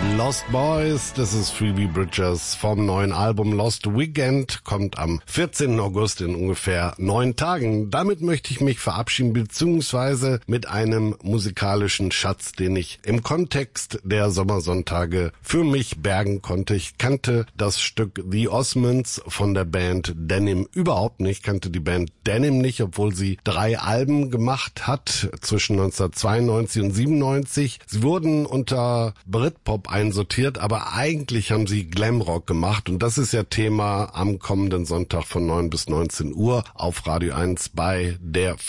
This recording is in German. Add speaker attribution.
Speaker 1: Lost Boys, das ist Phoebe Bridgers vom neuen Album Lost Weekend, kommt am 14. August in ungefähr 9 Tagen. Damit möchte ich mich verabschieden, beziehungsweise mit einem musikalischen Schatz, den ich im Kontext der Sommersonntage für mich bergen konnte. Ich kannte das Stück The Osmonds von der Band Denim überhaupt nicht, kannte die Band Denim nicht, obwohl sie 3 Alben gemacht hat zwischen 1992 und 97. Sie wurden unter Britpop einsortiert, aber eigentlich haben sie Glamrock gemacht und das ist ja Thema am kommenden Sonntag von 9 bis 19 Uhr auf Radio 1 bei der